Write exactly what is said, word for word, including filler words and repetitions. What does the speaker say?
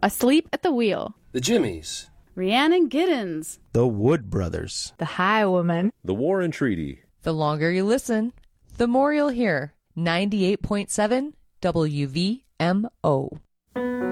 Asleep at the Wheel. The Jimmies. Rhiannon Giddens. The Wood Brothers. The Highwoman. The War and Treaty. The longer you listen, the more you'll hear. ninety-eight point seven W V M O.